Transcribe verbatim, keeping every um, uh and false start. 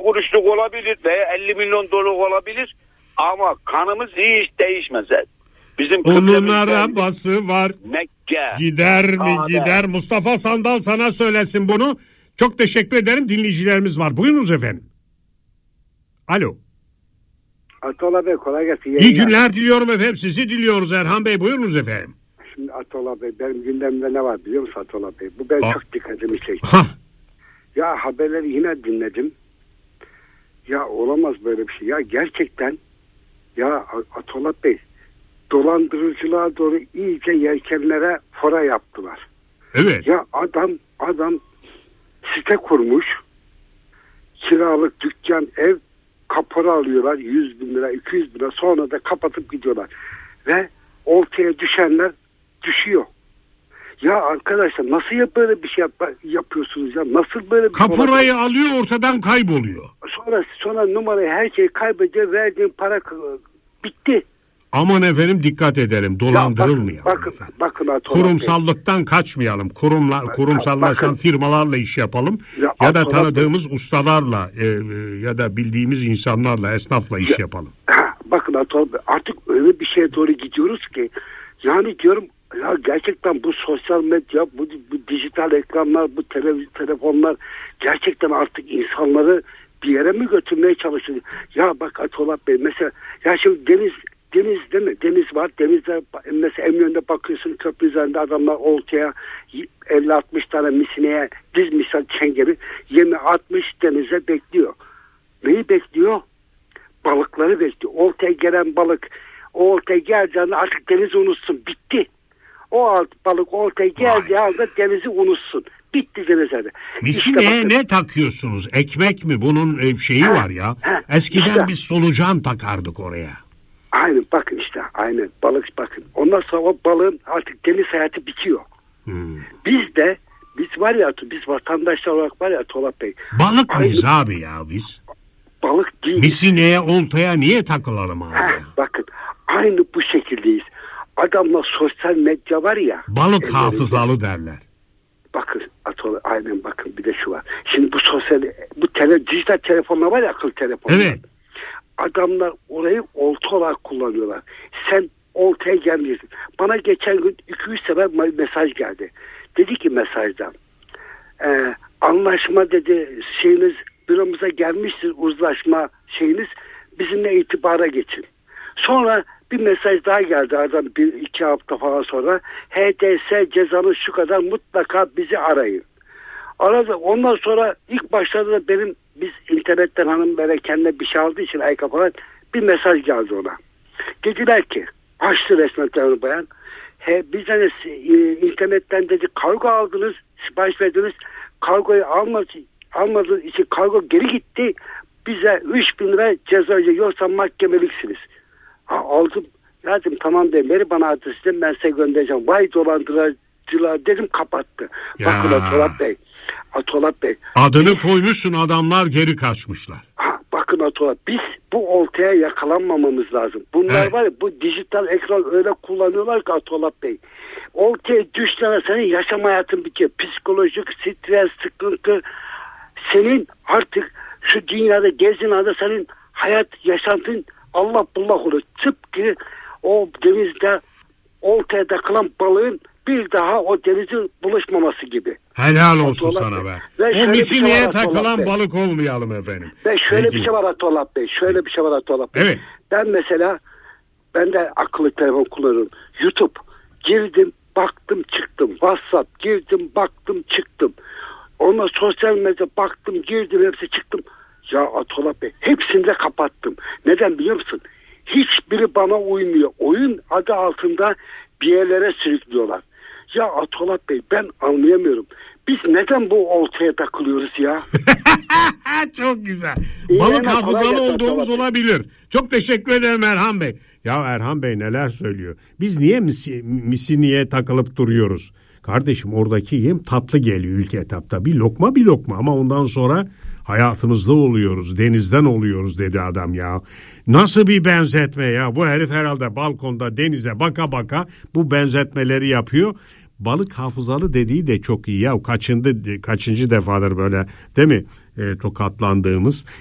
kuruşluk olabilir veya elli milyon dolar olabilir ama kanımız hiç değişmez. Bizim onun arabası var. Mekke. Gider mi Kabe. gider. Mustafa Sandal sana söylesin bunu. Çok teşekkür ederim. Dinleyicilerimiz var. Buyurunuz efendim. Alo. Atola Bey kolay gelsin. İyi günler diliyorum efendim. Sizi diliyoruz Erhan Bey. Buyurunuz efendim. Şimdi Atola Bey benim gündemimde ne var biliyor musun Atola Bey? Bu ben ha. çok dikkatimi çekti. Ha. Ya haberleri yine dinledim. Ya olamaz böyle bir şey. Ya gerçekten ya Atola Bey dolandırıcılığa doğru iyice yelkenlere fora yaptılar. Evet. Ya adam adam site kurmuş. Kiralık dükkan, ev, kapora alıyorlar yüz bin lira, iki yüz bin lira, sonra da kapatıp gidiyorlar. Ve oltaya düşenler düşüyor. Ya arkadaşlar nasıl ya böyle bir şey yap- yapıyorsunuz ya? Nasıl böyle bir Kaporayı şey alıyor, ortadan kayboluyor. Sonra sonra numarayı her şeyi kaybediyor, verdiğin para bitti. Aman efendim dikkat edelim, dolandırılmayalım. Ya bakın, bakın, bakın Atola kurumsallıktan Bey. kaçmayalım. Kurumla, kurumsallaşan bakın. firmalarla iş yapalım. Ya, ya da tanıdığımız Bey. ustalarla e, ya da bildiğimiz insanlarla, esnafla iş ya, yapalım. Ha, bakın Atola Bey, artık öyle bir şeye doğru gidiyoruz ki yani diyorum ya gerçekten bu sosyal medya, bu, bu dijital ekranlar, bu televiz- telefonlar gerçekten artık insanları bir yere mi götürmeye çalışıyor? Ya bak Atola Bey mesela ya şimdi deniz Deniz değil mi? Deniz var. Denizde mesela Eminönü'nde bakıyorsun köprü üzerinde adamlar oltaya elli altmış tane misineye dizmişler çengeli. Yemi atmış denize bekliyor. Neyi bekliyor? Balıkları bekliyor. Oltaya gelen balık o oltaya geldiğinde artık denizi unutsun. Bitti. O alt balık oltaya geldiği anda denizi unutsun. Bitti denizde. Misineye işte ne takıyorsunuz? Ekmek mi? Bunun şeyi ha, var ya. Ha, Eskiden işte. biz solucan takardık oraya. Aynen bakın işte aynen balık bakın. Ondan sonra o balığın artık deniz hayatı bitiyor. Hmm. Biz de biz var ya biz vatandaşlar olarak var ya Tolat Bey. Balık aynı, mıyız abi ya biz? Balık değil. Misineye oltaya niye takılalım abi? Heh, bakın aynı bu şekildeyiz. Adamla sosyal medya var ya. Balık ellerinde. hafızalı derler. Bakın Atola, aynen bakın bir de şu var. Şimdi bu sosyal bu tele, dijital telefonlar var ya akıllı telefonlar. Evet. Adamlar orayı olta olarak kullanıyorlar. Sen oltaya gelmiyorsun. Bana geçen gün iki üç sefer mesaj geldi. Dedi ki mesajdan e, anlaşma dedi şeyiniz büromuza gelmiştir uzlaşma şeyiniz bizimle itibara geçin. Sonra bir mesaj daha geldi aradan bir iki hafta falan sonra H D S cezanız şu kadar mutlaka bizi arayın. Aradı. Ondan sonra ilk başlarda benim biz internetten hanım böyle kendine bir şey aldığı için ayka falan bir mesaj geldi ona. Dediler ki açtı resmen telefonu bayan. He, biz hani e, internetten dedi kargo aldınız, sipariş verdiniz. Kargoyu almadı, almadığı için kargo geri gitti. Bize üç bin lira ceza ödeyecek yoksa mahkemeliksiniz. Ha, aldım. Ya dedim tamam dedim. Veri bana adresi ben size göndereceğim. Vay dolandırıcılar dedim kapattı. Ya. Bakın Atolat Bey. Atolat Bey. Adını koymuşsun adamlar geri kaçmışlar. Ha, bakın Atolat biz bu oltaya yakalanmamamız lazım. Bunlar evet. var ya bu dijital ekran öyle kullanıyorlar ki Atolat Bey. Oltaya düştüğünde senin yaşam hayatın bitiyor. Psikolojik stres, sıkıntı. Senin artık şu dünyada gezdiğin anda senin hayat yaşantın Allah bullah olur. Tıpkı o denizde oltaya takılan balığın bir daha o denizin buluşmaması gibi. Helal olsun Atolat sana be. be. O misineye şey takılan Bey. balık olmayalım efendim. Ve şöyle Peki. bir şey var Atolat Bey. Şöyle bir şey var Atolat Bey. Evet. Ben mesela ben de akıllı telefon kullanıyorum. YouTube girdim, baktım, çıktım. WhatsApp girdim, baktım, çıktım. Ondan sosyal medya baktım, girdim, hepsi çıktım. Ya Atolat Bey hepsini de kapattım. Neden biliyor musun? Hiçbiri bana uymuyor. Oyun adı altında bir yerlere sürüklüyorlar. Ya Atolat Bey ben anlayamıyorum. Biz neden bu oltaya takılıyoruz ya? Çok güzel. İyi Balık hafızalı olduğumuz olabilir. Çok teşekkür ederim Erhan Bey. Ya Erhan Bey neler söylüyor? Biz niye misi, misiniye takılıp duruyoruz? Kardeşim oradaki yem tatlı geliyor ilk etapta. Bir lokma bir lokma ama ondan sonra hayatımızda oluyoruz. Denizden oluyoruz dedi adam ya. Nasıl bir benzetme ya? Bu herif herhalde balkonda denize baka baka bu benzetmeleri yapıyor. Balık hafızalı dediği de çok iyi ya. Kaçıncı, kaçıncı defadır böyle değil mi? E, tokatlandığımız.